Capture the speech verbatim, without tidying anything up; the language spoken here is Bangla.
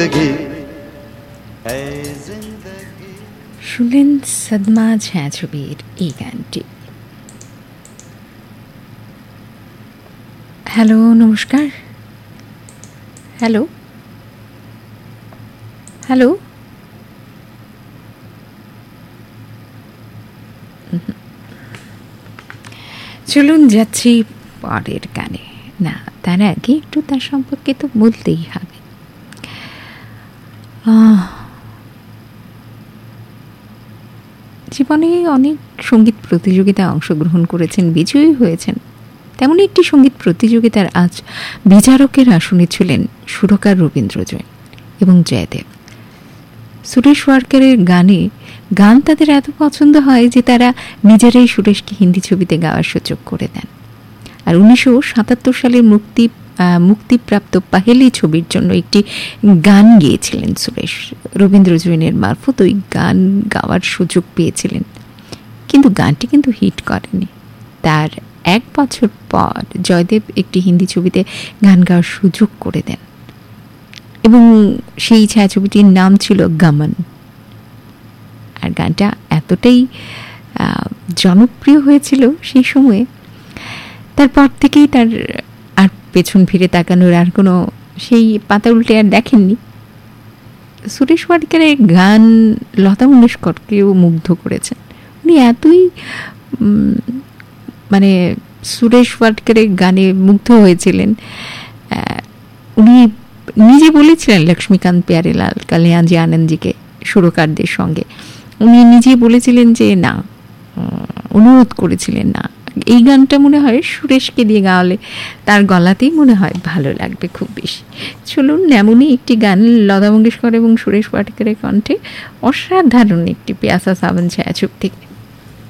जिंदगी है जिंदगी। শুনলেন সদমা ছায়াছবির এই গানটি। হ্যালো, নমস্কার। হ্যালো হ্যালো চলুন যাচ্ছি পরের গানে। না, তার আগে একটু তার সম্পর্কে তো বলতেই হবে। জীবনে অনেক সঙ্গীত প্রতিযোগিতায় অংশগ্রহণ করেছেন, বিজয়ী হয়েছেন। তেমনই একটি সঙ্গীত প্রতিযোগিতার আজ বিচারকের আসনে ছিলেন সুরকার রবীন্দ্র জৈন এবং জয়দেব। সুরেশ ওয়াডকেরের গানে গান তাদের এত পছন্দ হয় যে তারা নিজেরাই সুরেশকে হিন্দি ছবিতে গাওয়ার সুযোগ করে দেন। আর উনিশশো সাতাত্তর সালে মুক্তি মুক্তিপ্রাপ্ত পাহেলি ছবির জন্য একটি গান গেয়েছিলেন সুরেশ। রবীন্দ্র জৈনের মারফত ওই গান গাওয়ার সুযোগ পেয়েছিলেন, কিন্তু গানটি কিন্তু হিট করেনি। তার এক বছর পর জয়দেব একটি হিন্দি ছবিতে গান গাওয়ার সুযোগ করে দেন এবং সেই ছায়াছবিটির নাম ছিল গমন। আর গানটা এতটাই জনপ্রিয় হয়েছিল সেই সময়ে, তারপর থেকেই তার আর পেছন ফিরে তাকানোর আর কোনো সেই পাতা উল্টে আর দেখেননি। সুরেশ ওয়াডকেরের গান লতা মঙ্গেশকরকেও মুগ্ধ করেছেন। উনি এতই মানে সুরেশ ওয়াডকেরের গানে মুগ্ধ হয়েছিলেন, উনি নিজে বলেছিলেন লক্ষ্মীকান্ত প্যারেলাল, কল্যাণজি আনন্দজিকে সুরকারদের সঙ্গে উনি নিজে বলেছিলেন যে না, অনুরোধ করেছিলেন না, এই গানটা মনে হয় সুরেশকে দিয়ে গাওয়ালে তার গলাতেই মনে হয় ভালো লাগবে খুব বেশি। চলুন এমনই একটি গান লতা মঙ্গেশকর এবং সুরেশ ওয়াডকেরের কণ্ঠে, অসাধারণ একটি পেয়াসা সাবন ছায়াছবি থেকে।